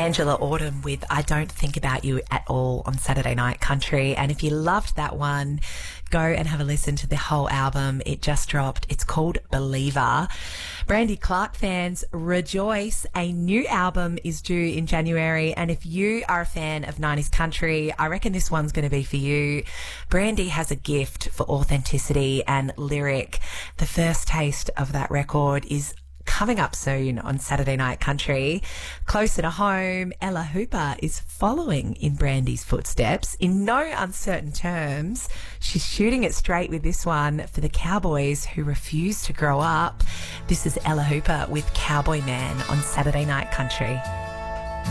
Angela Autumn with I Don't Think About You at All on Saturday Night Country. And if you loved that one, go and have a listen to the whole album. It just dropped. It's called Believer. Brandy Clark fans, rejoice. A new album is due in January. And if you are a fan of 90s country, I reckon this one's going to be for you. Brandy has a gift for authenticity and lyric. The first taste of that record is coming up soon on Saturday Night Country. Closer to home, Ella Hooper is following in Brandy's footsteps. In no uncertain terms, she's shooting it straight with this one for the cowboys who refuse to grow up. This is Ella Hooper with Cowboy Man on Saturday Night Country.